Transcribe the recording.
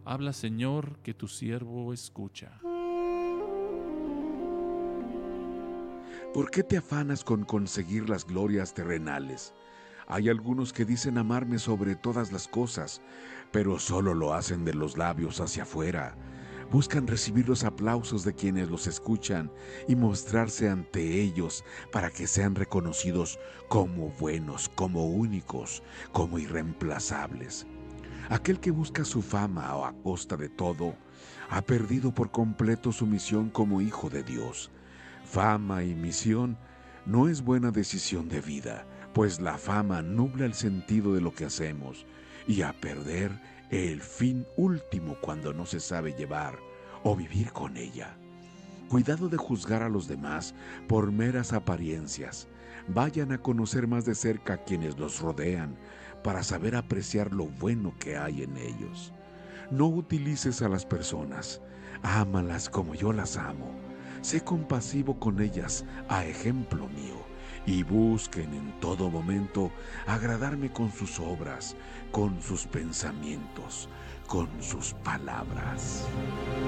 Habla, Señor, que tu siervo escucha. ¿Por qué te afanas con conseguir las glorias terrenales? Hay algunos que dicen amarme sobre todas las cosas, pero solo lo hacen de los labios hacia afuera. Buscan recibir los aplausos de quienes los escuchan y mostrarse ante ellos para que sean reconocidos como buenos, como únicos, como irreemplazables. Aquel que busca su fama a costa de todo, ha perdido por completo su misión como hijo de Dios. Fama y misión no es buena decisión de vida, pues la fama nubla el sentido de lo que hacemos y a perder el fin último cuando no se sabe llevar o vivir con ella. Cuidado de juzgar a los demás por meras apariencias. Vayan a conocer más de cerca a quienes los rodean para saber apreciar lo bueno que hay en ellos. No utilices a las personas, ámalas como yo las amo. Sé compasivo con ellas, a ejemplo mío, y busquen en todo momento agradarme con sus obras, con sus pensamientos, con sus palabras.